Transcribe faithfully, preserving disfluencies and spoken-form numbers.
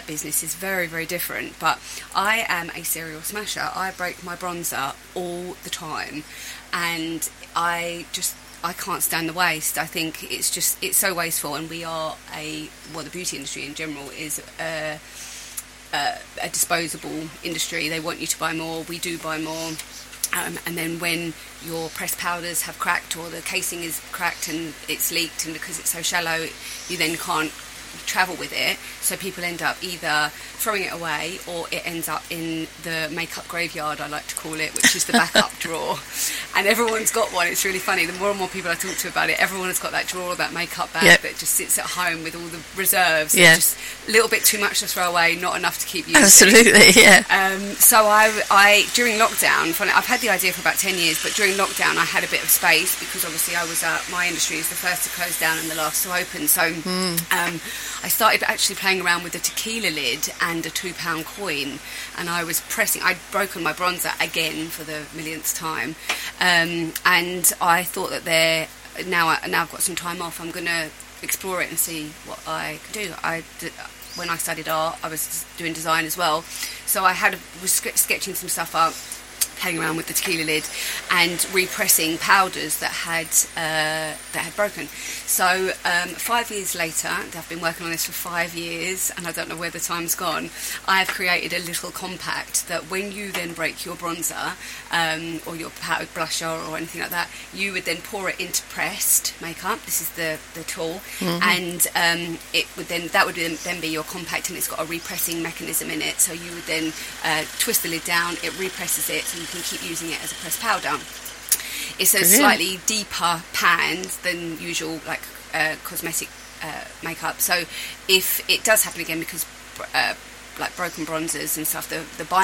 business is very, very different. But I am a serial smasher. I break my bronzer all the time, and I just I can't stand the waste. I think it's just it's so wasteful, and we are a well, the beauty industry in general is a, a, a disposable industry. They want you to buy more. We do buy more. Um, and then when your pressed powders have cracked or the casing is cracked and it's leaked, and because it's so shallow, you then can't travel with it, so people end up either throwing it away or it ends up in the makeup graveyard, I like to call it, which is the backup drawer. And everyone's got one. It's really funny. The more and more people I talk to about it, everyone has got that drawer, that makeup bag, yep, that just sits at home with all the reserves. Yeah. Just a little bit too much to throw away, not enough to keep using. Absolutely, yeah. Um, so I, I, during lockdown, funny, I've had the idea for about ten years, but during lockdown I had a bit of space because obviously I was, uh, my industry is the first to close down and the last to open. So mm. um, I started actually playing around with a tequila lid and a two pound coin, and I was pressing, I'd broken my bronzer again for the millionth time, um, and I thought that there, now, I, now I've got some time off, I'm going to explore it and see what I can do. I did, when I studied art, I was doing design as well, so I had a, was sketching some stuff up, playing around with the tequila lid and repressing powders that had uh, that had broken. So um, five years later, I've been working on this for five years, and I don't know where the time's gone. I have created a little compact that when you then break your bronzer um, or your powdered blusher or anything like that, you would then pour it into pressed makeup. This is the the tool, mm-hmm. and um, it would then that would then be your compact, and it's got a repressing mechanism in it. So you would then uh, twist the lid down, it represses it, so you can keep using it as a pressed powder. It's a Brilliant. Slightly deeper pan than usual, like uh, cosmetic uh, makeup. So if it does happen again, because uh, like broken bronzers and stuff, the the